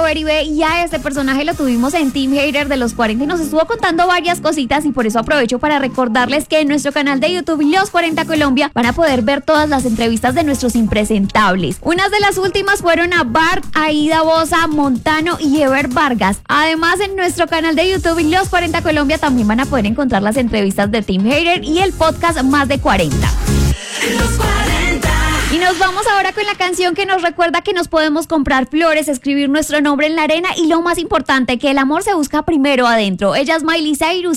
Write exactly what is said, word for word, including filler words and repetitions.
ver y ve, y a este personaje lo tuvimos en Team Hater de los cuarenta y nos estuvo contando varias cositas, y por eso aprovecho para recordarles que en nuestro canal de YouTube Los cuarenta Colombia van a poder ver todas las entrevistas de nuestros impresentables. Unas de las últimas fueron a Bart, Aida Boza, Montano y Ever Vargas. Además, en nuestro canal de YouTube Los cuarenta Colombia también van a poder encontrar las entrevistas de Team Hater y el podcast Más de cuarenta. Los cuarenta. Y nos vamos ahora con la canción que nos recuerda que nos podemos comprar flores, escribir nuestro nombre en la arena y lo más importante, que el amor se busca primero adentro. Ella es Miley Cyrus.